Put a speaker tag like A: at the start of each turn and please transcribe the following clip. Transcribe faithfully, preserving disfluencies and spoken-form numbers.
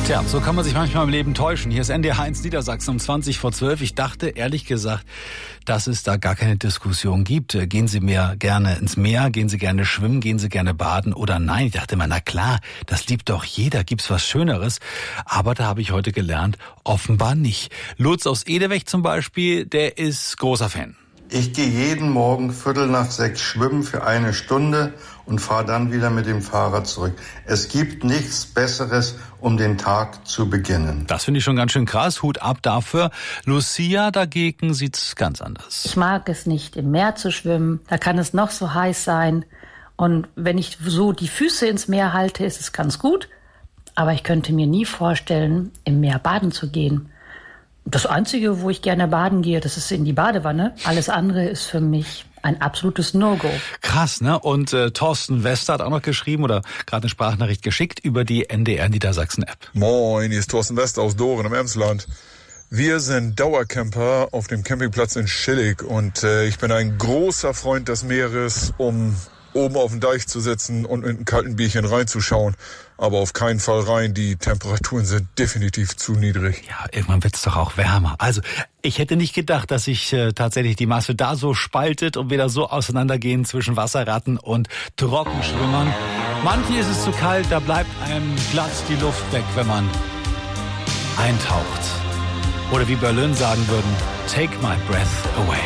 A: Tja, so kann man sich manchmal im Leben täuschen. Hier ist N D R eins Niedersachsen um zwanzig vor zwölf. Ich dachte, ehrlich gesagt, dass es da gar keine Diskussion gibt. Gehen Sie mehr gerne ins Meer? Gehen Sie gerne schwimmen? Gehen Sie gerne baden? Oder nein? Ich dachte immer, na klar, das liebt doch jeder. Gibt's was Schöneres? Aber da habe ich heute gelernt, offenbar nicht. Lutz aus Edeweg zum Beispiel, der ist großer Fan.
B: Ich gehe jeden Morgen Viertel nach sechs schwimmen für eine Stunde und fahre dann wieder mit dem Fahrrad zurück. Es gibt nichts Besseres, um den Tag zu beginnen.
A: Das finde ich schon ganz schön krass. Hut ab dafür. Lucia dagegen sieht's ganz anders.
C: Ich mag es nicht, im Meer zu schwimmen. Da kann es noch so heiß sein. Und wenn ich so die Füße ins Meer halte, ist es ganz gut. Aber ich könnte mir nie vorstellen, im Meer baden zu gehen. Das Einzige, wo ich gerne baden gehe, das ist in die Badewanne. Alles andere ist für mich ein absolutes No-Go.
A: Krass, ne? Und äh, Thorsten Wester hat auch noch geschrieben oder gerade eine Sprachnachricht geschickt über die N D R Niedersachsen-App.
D: Moin, hier ist Thorsten Wester aus Doren im Emsland. Wir sind Dauercamper auf dem Campingplatz in Schillig und äh, ich bin ein großer Freund des Meeres, um oben auf dem Deich zu sitzen und mit einem kalten Bierchen reinzuschauen. Aber auf keinen Fall rein, die Temperaturen sind definitiv zu niedrig.
A: Ja, irgendwann wird's doch auch wärmer. Also, ich hätte nicht gedacht, dass sich äh, tatsächlich die Masse da so spaltet und wir da so auseinandergehen zwischen Wasserratten und Trockenschwimmern. Manchen ist es zu kalt, da bleibt einem glatt die Luft weg, wenn man eintaucht. Oder wie Berlin sagen würden, take my breath away.